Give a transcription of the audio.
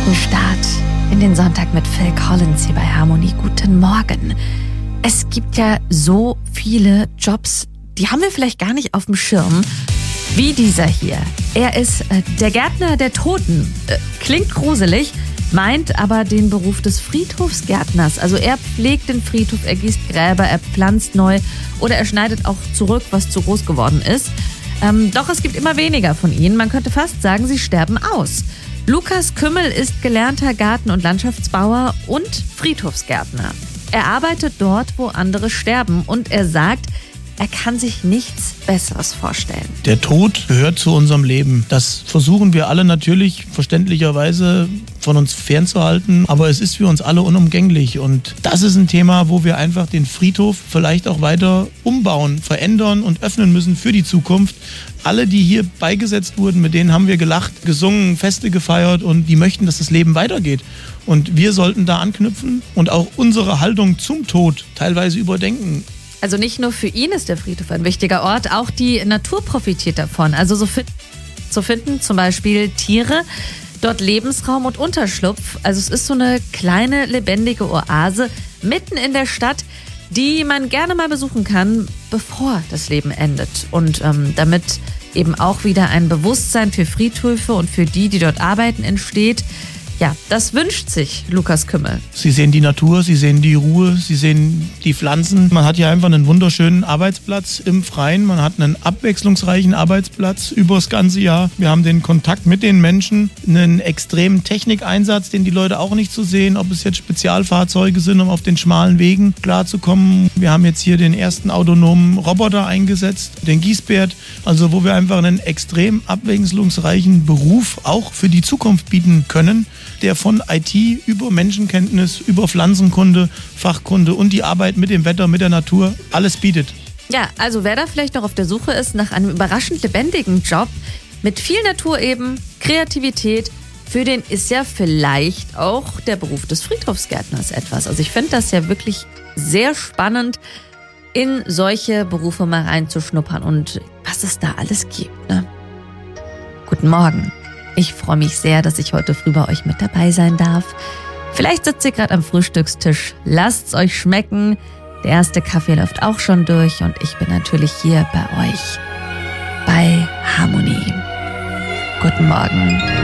Guten Start in den Sonntag mit Phil Collins hier bei Harmonie. Guten Morgen. Es gibt ja so viele Jobs, die haben wir vielleicht gar nicht auf dem Schirm, wie dieser hier. Er ist der Gärtner der Toten. Klingt gruselig, meint aber den Beruf des Friedhofsgärtners. Also er pflegt den Friedhof, er gießt Gräber, er pflanzt neu oder er schneidet auch zurück, was zu groß geworden ist. Doch es gibt immer weniger von ihnen. Man könnte fast sagen, sie sterben aus. Lukas Kümmel ist gelernter Garten- und Landschaftsbauer und Friedhofsgärtner. Er arbeitet dort, wo andere sterben und er sagt, er kann sich nichts Besseres vorstellen. Der Tod gehört zu unserem Leben. Das versuchen wir alle natürlich verständlicherweise von uns fernzuhalten, aber es ist für uns alle unumgänglich und das ist ein Thema, wo wir einfach den Friedhof vielleicht auch weiter umbauen, verändern und öffnen müssen für die Zukunft. Alle, die hier beigesetzt wurden, mit denen haben wir gelacht, gesungen, Feste gefeiert und die möchten, dass das Leben weitergeht. Und wir sollten da anknüpfen und auch unsere Haltung zum Tod teilweise überdenken. Also nicht nur für ihn ist der Friedhof ein wichtiger Ort, auch die Natur profitiert davon. Also so finden zum Beispiel Tiere dort Lebensraum und Unterschlupf. Also es ist so eine kleine lebendige Oase mitten in der Stadt, die man gerne mal besuchen kann, bevor das Leben endet. Und damit eben auch wieder ein Bewusstsein für Friedhöfe und für die dort arbeiten, entsteht. Ja, das wünscht sich Lukas Kümmel. Sie sehen die Natur, Sie sehen die Ruhe, Sie sehen die Pflanzen. Man hat hier einfach einen wunderschönen Arbeitsplatz im Freien. Man hat einen abwechslungsreichen Arbeitsplatz über das ganze Jahr. Wir haben den Kontakt mit den Menschen, einen extremen Technikeinsatz, den die Leute auch nicht so sehen, ob es jetzt Spezialfahrzeuge sind, um auf den schmalen Wegen klarzukommen. Wir haben jetzt hier den ersten autonomen Roboter eingesetzt, den Gießbert, also wo wir einfach einen extrem abwechslungsreichen Beruf auch für die Zukunft bieten können, der von IT über Menschenkenntnis, über Pflanzenkunde, Fachkunde und die Arbeit mit dem Wetter, mit der Natur alles bietet. Ja, also wer da vielleicht noch auf der Suche ist nach einem überraschend lebendigen Job mit viel Natur eben, Kreativität, für den ist ja vielleicht auch der Beruf des Friedhofsgärtners etwas. Also ich finde das ja wirklich sehr spannend, in solche Berufe mal reinzuschnuppern und was es da alles gibt, ne? Guten Morgen. Ich freue mich sehr, dass ich heute früh bei euch mit dabei sein darf. Vielleicht sitzt ihr gerade am Frühstückstisch. Lasst's euch schmecken. Der erste Kaffee läuft auch schon durch und ich bin natürlich hier bei euch bei Harmonie. Guten Morgen.